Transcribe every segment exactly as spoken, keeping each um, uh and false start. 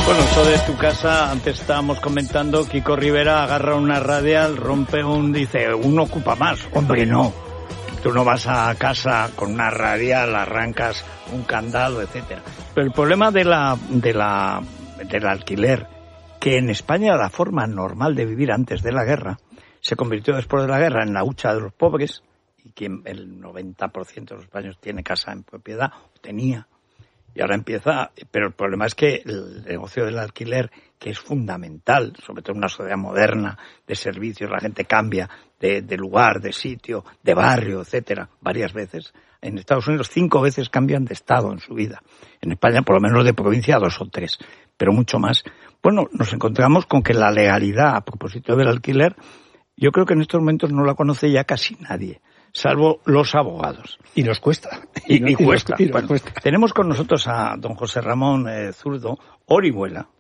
Bueno, eso de tu casa, antes estábamos comentando, Kiko Rivera agarra una radial, rompe un, dice, uno ocupa más. Hombre, no. Tú no vas a casa con una radial, arrancas un candado, etcétera. Pero el problema de la, de la, del alquiler, que en España era la forma normal de vivir antes de la guerra, se convirtió después de la guerra en la hucha de los pobres, y quien el noventa por ciento de los españoles tiene casa en propiedad, o tenía. Y ahora empieza, pero el problema es que el negocio del alquiler, que es fundamental, sobre todo en una sociedad moderna, de servicios, la gente cambia de, de lugar, de sitio, de barrio, etcétera, varias veces. En Estados Unidos cinco veces cambian de estado en su vida. En España, por lo menos de provincia, dos o tres, pero mucho más. Bueno, nos encontramos con que la legalidad a propósito del alquiler, yo creo que en estos momentos no la conoce ya casi nadie, salvo los abogados. Y nos cuesta. Y, y, y cuesta. Y nos, y nos bueno, cuesta. Tenemos con nosotros a don José Ramón eh, Zurdo, Orihuela.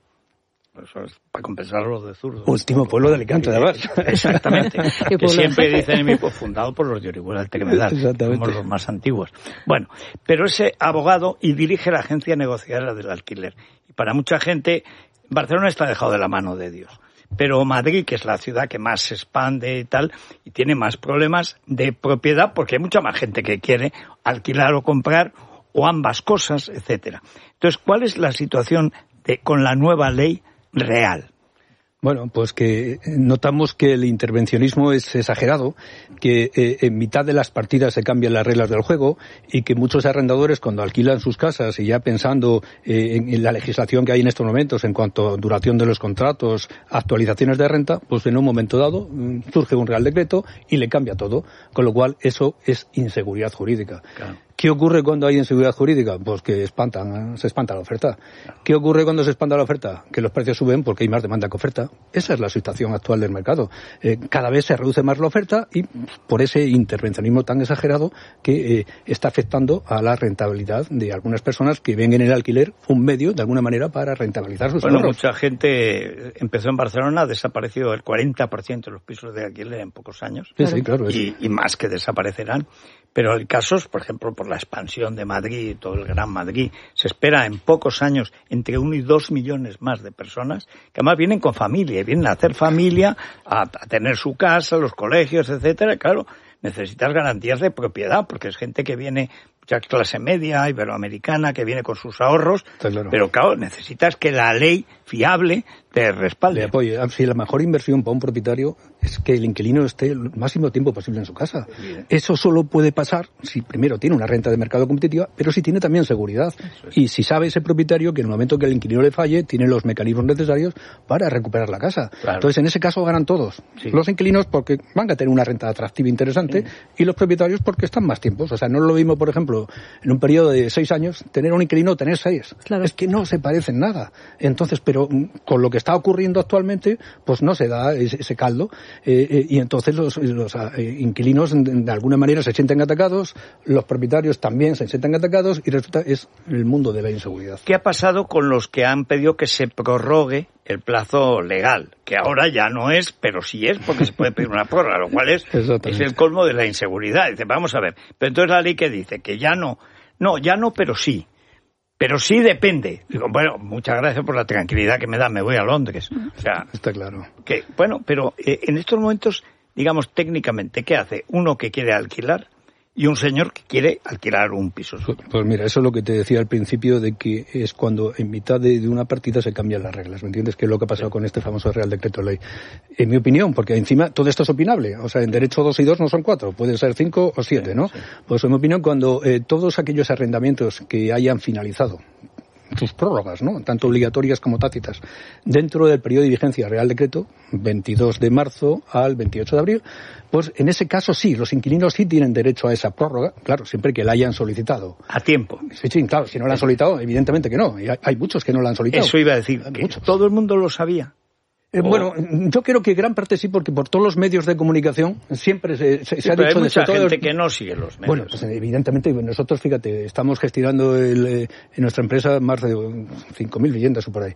Eso es para compensarlo de Zurdo. Último pueblo de Alicante, además. Exactamente. Que siempre dicen en mi pueblo, fundado por los de Orihuela del Tremedal. Exactamente. Somos los más antiguos. Bueno, pero ese abogado y dirige la agencia negociadora del alquiler. Y para mucha gente, Barcelona está dejado de la mano de Dios. Pero Madrid, que es la ciudad que más se expande y tal, y tiene más problemas de propiedad, porque hay mucha más gente que quiere alquilar o comprar, o ambas cosas, etcétera. Entonces, ¿cuál es la situación de, con la nueva ley real? Bueno, pues que notamos que el intervencionismo es exagerado, que eh, en mitad de las partidas se cambian las reglas del juego y que muchos arrendadores cuando alquilan sus casas y ya pensando eh, en, en la legislación que hay en estos momentos en cuanto a duración de los contratos, actualizaciones de renta, pues en un momento dado surge un real decreto y le cambia todo, con lo cual eso es inseguridad jurídica. Claro. ¿Qué ocurre cuando hay inseguridad jurídica? Pues que espantan, se espanta la oferta. ¿Qué ocurre cuando se espanta la oferta? Que los precios suben porque hay más demanda que oferta. Esa es la situación actual del mercado. Eh, cada vez se reduce más la oferta y por ese intervencionismo tan exagerado que eh, está afectando a la rentabilidad de algunas personas que ven en el alquiler un medio, de alguna manera, para rentabilizar sus bueno, ahorros. Mucha gente empezó en Barcelona, ha desaparecido el cuarenta por ciento de los pisos de alquiler en pocos años. Sí, sí, claro. Y, y más que desaparecerán. Pero hay casos, por ejemplo, por la expansión de Madrid, todo el Gran Madrid, se espera en pocos años entre uno y dos millones más de personas que además vienen con familia, y vienen a hacer familia, a, a tener su casa, los colegios, etcétera. Claro, necesitas garantías de propiedad, porque es gente que viene, ya clase media, iberoamericana, que viene con sus ahorros, claro. Pero claro, necesitas que la ley fiable te respalde. Le apoye. Si la mejor inversión para un propietario es que el inquilino esté el máximo tiempo posible en su casa. Bien. Eso solo puede pasar si primero tiene una renta de mercado competitiva, pero si tiene también seguridad. Y si sabe ese propietario que en el momento que el inquilino le falle, tiene los mecanismos necesarios para recuperar la casa. Claro. Entonces, en ese caso ganan todos. Sí. Los inquilinos porque van a tener una renta atractiva interesante, sí. Y los propietarios porque están más tiempos. O sea, no es lo mismo, por ejemplo, en un periodo de seis años, tener un inquilino o tener seis. Claro. Es que no se parecen nada. Entonces, pero con lo que está ocurriendo actualmente, pues no se da ese, ese caldo. Eh, eh, y entonces los, los eh, inquilinos de alguna manera se sienten atacados, los propietarios también se sienten atacados y resulta es el mundo de la inseguridad. ¿Qué ha pasado con los que han pedido que se prorrogue el plazo legal? Que ahora ya no es, pero sí es porque se puede pedir una prórroga, lo cual es, es el colmo de la inseguridad. Dice, vamos a ver, pero entonces la ley que dice que ya no, no, ya no, pero sí. Pero sí depende. Digo, bueno, muchas gracias por la tranquilidad que me da, me voy a Londres. O sea, está claro. Que, bueno, pero eh, en estos momentos, digamos, técnicamente, ¿qué hace? Uno que quiere alquilar y un señor que quiere alquilar un piso. Pues, pues mira, eso es lo que te decía al principio, de que es cuando en mitad de, de una partida se cambian las reglas, ¿me entiendes? Que es lo que ha pasado sí. con este famoso Real Decreto Ley. En mi opinión, porque encima todo esto es opinable, o sea, en derecho dos y dos no son cuatro, pueden ser cinco o siete, sí, ¿no? Sí. Pues en mi opinión, cuando eh, todos aquellos arrendamientos que hayan finalizado sus prórrogas, ¿no? Tanto obligatorias como tácitas, dentro del periodo de vigencia Real Decreto, veintidós de marzo al veintiocho de abril, pues en ese caso sí, los inquilinos sí tienen derecho a esa prórroga, claro, siempre que la hayan solicitado. A tiempo. Sí, sí, claro, si no la han solicitado, evidentemente que no, y hay, hay muchos que no la han solicitado. Eso iba a decir, que muchos. Todo el mundo lo sabía. Eh, oh. Bueno, yo creo que gran parte sí, porque por todos los medios de comunicación siempre se, se, sí, se ha dicho... Hay mucha todo gente el... que no sigue los medios. Bueno, pues evidentemente nosotros, fíjate, estamos gestionando el, eh, en nuestra empresa más de cinco mil viviendas o por ahí.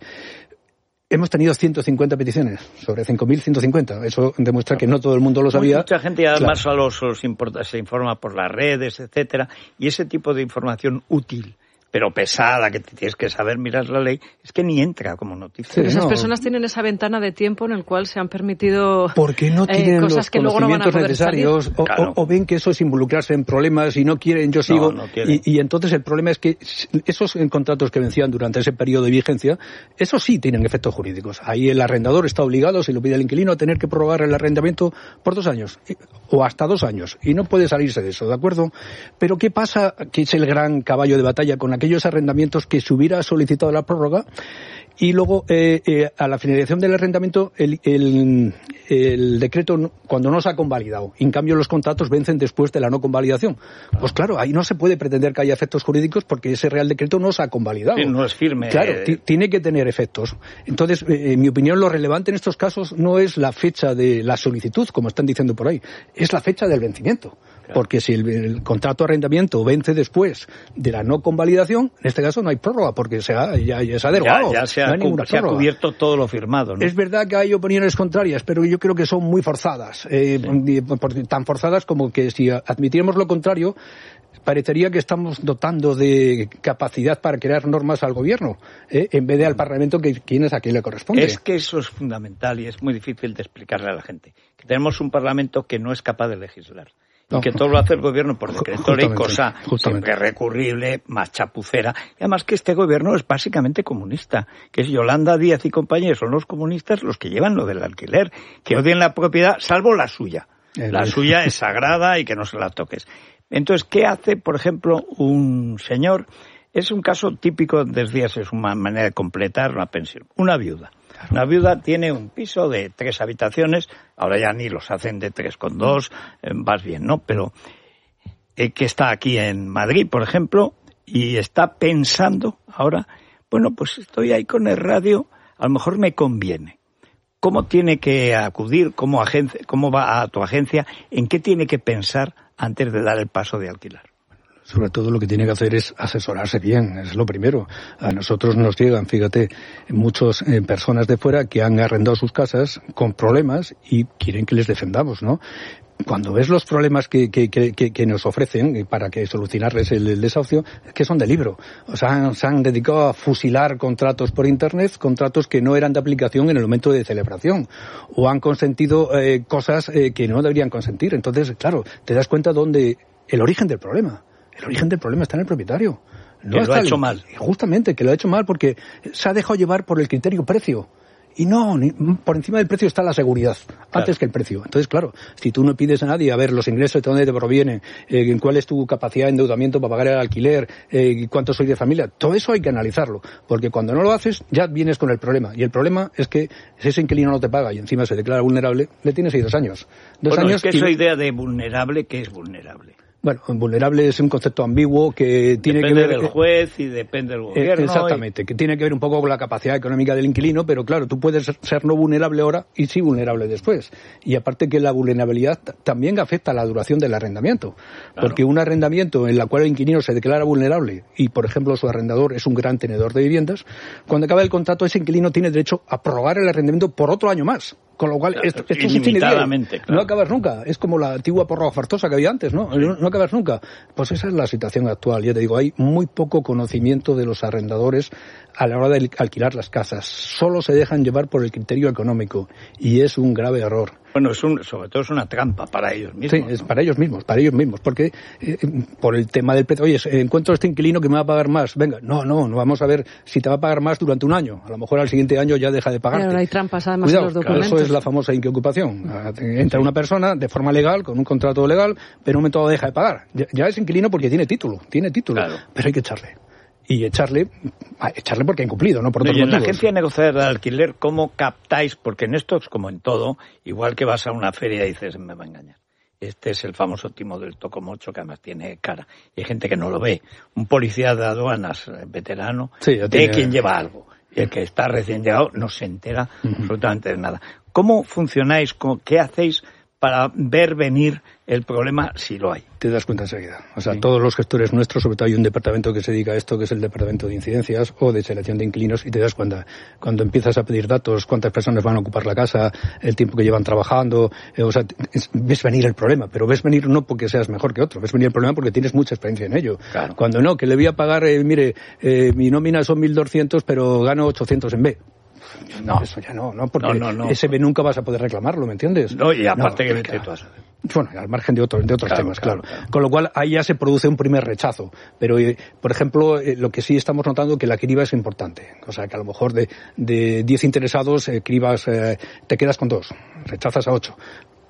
Hemos tenido ciento cincuenta peticiones, sobre cinco mil ciento cincuenta. Eso demuestra que no todo el mundo lo sabía. Mucha gente además claro. a los, los importa, se informa por las redes, etcétera, y ese tipo de información útil pero pesada, que tienes que saber mirar la ley, es que ni entra como noticia. Pero Sí, esas no. personas tienen esa ventana de tiempo en el cual se han permitido Porque no tienen eh, cosas los que luego no van a conocimientos poder necesarios salir. o, Claro. o, o ven que eso es involucrarse en problemas y no quieren, yo sigo. No, no quieren. y, y entonces el problema es que esos contratos que vencían durante ese periodo de vigencia, esos sí tienen efectos jurídicos. Ahí el arrendador está obligado, si lo pide el inquilino, a tener que prorrogar el arrendamiento por dos años o hasta dos años y no puede salirse de eso, ¿de acuerdo? Pero ¿qué pasa? Que es el gran caballo de batalla con aquellos arrendamientos que se hubiera solicitado la prórroga y luego eh, eh, a la finalización del arrendamiento el, el, el decreto no, cuando no se ha convalidado. En cambio los contratos vencen después de la no convalidación. Claro. Pues claro, ahí no se puede pretender que haya efectos jurídicos porque ese Real Decreto no se ha convalidado. Sí, no es firme. Claro, t- tiene que tener efectos. Entonces, eh, en mi opinión, lo relevante en estos casos no es la fecha de la solicitud, como están diciendo por ahí, es la fecha del vencimiento. Claro. Porque si el, el contrato de arrendamiento vence después de la no convalidación, en este caso no hay prórroga, porque se ha, ya, ya se ha derogado. Ya, ya se, ha, no hay ninguna se ha cubierto todo lo firmado, ¿no? Es verdad que hay opiniones contrarias, pero yo creo que son muy forzadas. Eh, sí. Tan forzadas como que si admitiéramos lo contrario, parecería que estamos dotando de capacidad para crear normas al gobierno, ¿eh? en vez de al Parlamento, que quien es a quien le corresponde. Es que eso es fundamental y es muy difícil de explicarle a la gente. Que tenemos un Parlamento que no es capaz de legislar. Y no, que todo lo hace el gobierno por decreto ley, cosa justamente. Siempre recurrible, más chapucera. Y además que este gobierno es básicamente comunista, que es Yolanda Díaz y compañeros, son los comunistas los que llevan lo del alquiler, que odian la propiedad, salvo la suya. El... La suya es sagrada y que no se la toques. Entonces, ¿qué hace, por ejemplo, un señor? Es un caso típico de estos días, es una manera de completar una pensión. Una viuda. Una viuda tiene un piso de tres habitaciones, ahora ya ni los hacen de tres con dos, eh, vas bien, ¿no? Pero eh, que está aquí en Madrid, por ejemplo, y está pensando ahora, bueno, pues estoy ahí con el radio, a lo mejor me conviene. ¿Cómo tiene que acudir, cómo, agencia, cómo va a tu agencia, en qué tiene que pensar antes de dar el paso de alquilar? Sobre todo lo que tiene que hacer es asesorarse bien, es lo primero. A nosotros nos llegan, fíjate, muchas eh, personas de fuera que han arrendado sus casas con problemas y quieren que les defendamos, ¿no? Cuando ves los problemas que, que, que, que nos ofrecen para que solucionarles el, el desahucio, que son de libro. O sea, se han dedicado a fusilar contratos por Internet, contratos que no eran de aplicación en el momento de celebración. O han consentido eh, cosas eh, que no deberían consentir. Entonces, claro, te das cuenta dónde el origen del problema. El origen del problema está en el propietario. No que lo ha hecho mal. Justamente, que lo ha hecho mal porque se ha dejado llevar por el criterio precio. Y no, ni, por encima del precio está la seguridad, claro. antes que el precio. Entonces, claro, si tú no pides a nadie a ver los ingresos de dónde te provienen, eh, cuál es tu capacidad de endeudamiento para pagar el alquiler, eh, cuánto sois de familia, todo eso hay que analizarlo. Porque cuando no lo haces, ya vienes con el problema. Y el problema es que si ese inquilino no te paga y encima se declara vulnerable, le tienes ahí dos años. Dos bueno, años es que y... esa idea de vulnerable, ¿qué es vulnerable? Bueno, vulnerable es un concepto ambiguo que tiene depende que ver... Depende del juez y depende del gobierno. Exactamente, y... que tiene que ver un poco con la capacidad económica del inquilino, pero claro, tú puedes ser no vulnerable ahora y sí vulnerable después. Y aparte que la vulnerabilidad también afecta a la duración del arrendamiento. Claro. Porque un arrendamiento en el cual el inquilino se declara vulnerable y, por ejemplo, su arrendador es un gran tenedor de viviendas, cuando acaba el contrato ese inquilino tiene derecho a prorrogar el arrendamiento por otro año más. Con lo cual, esto, esto sí tiene día. Claro. No acabas nunca. Es como la antigua prórroga forzosa que había antes, ¿no? Sí. No, no acabas nunca. Pues esa es la situación actual. Ya te digo, hay muy poco conocimiento de los arrendadores a la hora de alquilar las casas. Solo se dejan llevar por el criterio económico. Y es un grave error. Bueno, es un, sobre todo es una trampa para ellos mismos. Sí, es para ellos mismos, para ellos mismos. Porque eh, por el tema del precio, oye, encuentro este inquilino que me va a pagar más. Venga, no, no, no vamos a ver si te va a pagar más durante un año. A lo mejor al siguiente año ya deja de pagarte. Pero hay trampas además Cuidado, en los documentos. Eso es la famosa inquiocupación. Entra una persona de forma legal, con un contrato legal, pero en un momento deja de pagar. Ya, ya es inquilino porque tiene título, tiene título. Claro. Pero hay que echarle. Y echarle, echarle porque ha incumplido, ¿no? Por otros no, y en motivos. la agencia negociadora de alquiler, ¿cómo captáis? Porque en esto es como en todo, igual que vas a una feria y dices, me va a engañar. Este es el famoso timo del tocomocho que además tiene cara. Y hay gente que no lo ve. Un policía de aduanas veterano sí, ve tiene... quién lleva algo. Y el que está recién llegado no se entera uh-huh. absolutamente de nada. ¿Cómo funcionáis? ¿Qué hacéis para ver venir el problema si lo hay? te das cuenta enseguida. O sea, sí. Todos los gestores nuestros, sobre todo hay un departamento que se dedica a esto, que es el departamento de incidencias o de selección de inquilinos, y te das cuenta cuando empiezas a pedir datos, cuántas personas van a ocupar la casa, el tiempo que llevan trabajando, eh, o sea, es, ves venir el problema, pero ves venir no porque seas mejor que otro, ves venir el problema porque tienes mucha experiencia en ello. Claro. Cuando no, que le voy a pagar, eh, mire, eh, mi nómina son mil doscientos, pero gano ochocientos en B. No, eso ya no, no, porque no, no, no. ese B nunca vas a poder reclamarlo, ¿me entiendes? No, y aparte no, que vete tú a saber. Bueno, al margen de, otro, de otros claro, temas, claro, claro. claro. Con lo cual, ahí ya se produce un primer rechazo. Pero, eh, por ejemplo, eh, lo que sí estamos notando que la criba es importante. O sea, que a lo mejor de, de diez interesados, eh, cribas, eh, te quedas con dos, rechazas a ocho.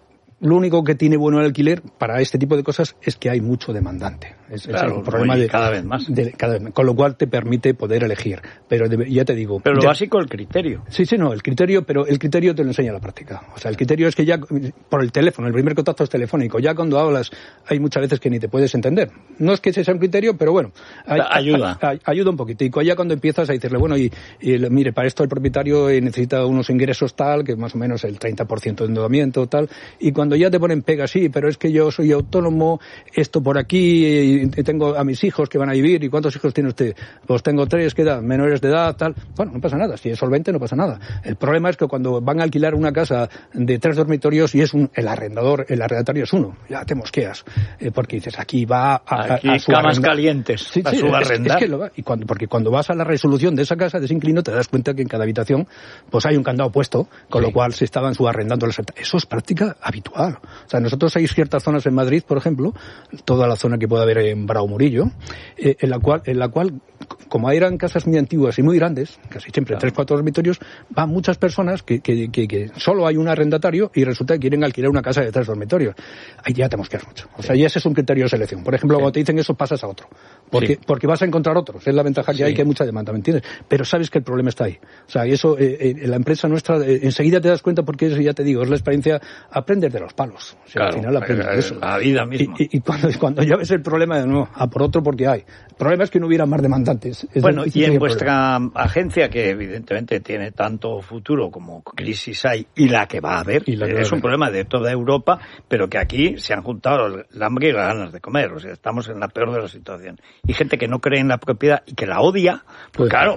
Lo único que tiene bueno el alquiler para este tipo de cosas es que hay mucho demandante. Es, claro, es el problema de cada vez más. De, cada vez, con lo cual te permite poder elegir. Pero de, ya te digo. Pero lo ya, básico, el criterio. Sí, sí, no, el criterio, pero el criterio te lo enseña la práctica. O sea, el criterio es que ya por el teléfono, el primer contacto es telefónico. Ya cuando hablas hay muchas veces que ni te puedes entender. No es que ese sea un criterio, pero bueno. Hay, ayuda. Hay, hay, ayuda un poquitico. Ya cuando empiezas a decirle, bueno, y, y mire, para esto el propietario necesita unos ingresos tal, que más o menos el treinta por ciento de endeudamiento tal, y cuando ya te ponen pegas, sí, pero es que yo soy autónomo, esto por aquí, y tengo a mis hijos que van a vivir, ¿y cuántos hijos tiene usted? Pues tengo tres, ¿qué edad? Menores de edad, tal. Bueno, no pasa nada, si es solvente no pasa nada. El problema es que cuando van a alquilar una casa de tres dormitorios y es un, el arrendador, el arrendatario es uno, ya te mosqueas, eh, porque dices, aquí va a, aquí a, a su camas arrendar. calientes, sí, a sí, su es, arrendar. Es que lo va, y cuando, porque cuando vas a la resolución de esa casa, de ese inquilino, te das cuenta que en cada habitación pues hay un candado puesto, con sí. lo cual se estaban subarrendando las. Eso es práctica habitual. O sea, nosotros hay ciertas zonas en Madrid, por ejemplo, toda la zona que puede haber en Bravo Murillo, eh, en la cual, en la cual, como eran casas muy antiguas y muy grandes, casi siempre claro. tres, cuatro dormitorios, van muchas personas que, que, que, que solo hay un arrendatario y resulta que quieren alquilar una casa de tres dormitorios. Ahí ya te mosqueas mucho. O sea, ya ese es un criterio de selección. Por ejemplo, sí. cuando te dicen eso, pasas a otro. Porque, sí. porque vas a encontrar otros. Es la ventaja que sí. hay, que hay mucha demanda, ¿me entiendes? Pero sabes que el problema está ahí. O sea, y eso, eh, eh, la empresa nuestra, eh, enseguida te das cuenta porque eso ya te digo, es la experiencia, aprendes de los palos. O sea, claro, al final aprendes de eso. La vida misma. Y, y, y cuando, cuando ya ves el problema, de no, a por otro porque hay. El problema es que no hubiera más demandantes. Es bueno, el, y en vuestra problema. Agencia, que evidentemente tiene tanto futuro como crisis hay, y la que va a haber, y la que es un problema de toda Europa, pero que aquí se han juntado el hambre y las ganas de comer. O sea, estamos en la peor de las situaciones. Y gente que no cree en la propiedad y que la odia, pues, pues claro,